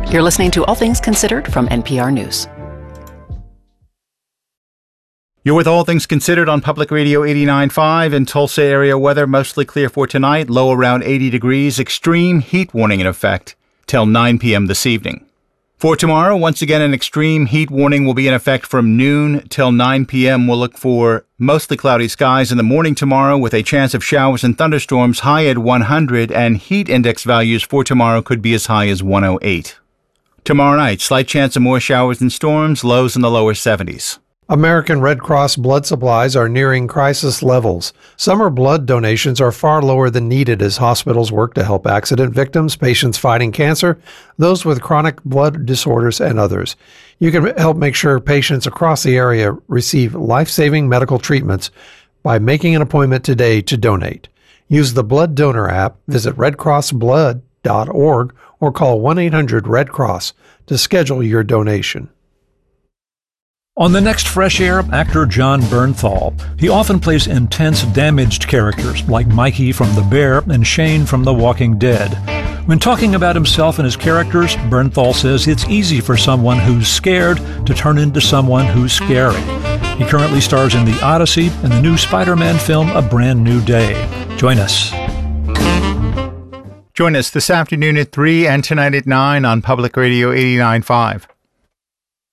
You're listening to All Things Considered from NPR News. You're with All Things Considered on Public Radio 89.5. In Tulsa area weather, mostly clear for tonight, low around 80 degrees, extreme heat warning in effect till 9 p.m. this evening. For tomorrow, once again, an extreme heat warning will be in effect from noon till 9 p.m. We'll look for mostly cloudy skies in the morning tomorrow with a chance of showers and thunderstorms high at 100, and heat index values for tomorrow could be as high as 108. Tomorrow night, slight chance of more showers and storms, lows in the lower 70s. American Red Cross blood supplies are nearing crisis levels. Summer blood donations are far lower than needed as hospitals work to help accident victims, patients fighting cancer, those with chronic blood disorders, and others. You can help make sure patients across the area receive life-saving medical treatments by making an appointment today to donate. Use the Blood Donor app, visit redcrossblood.org, or call 1-800-RED-CROSS to schedule your donation. On the next Fresh Air, actor Jon Bernthal. He often plays intense, damaged characters like Mikey from The Bear and Shane from The Walking Dead. When talking about himself and his characters, Bernthal says it's easy for someone who's scared to turn into someone who's scary. He currently stars in The Odyssey and the new Spider-Man film A Brand New Day. Join us. Join us this afternoon at 3 and tonight at 9 on Public Radio 89.5.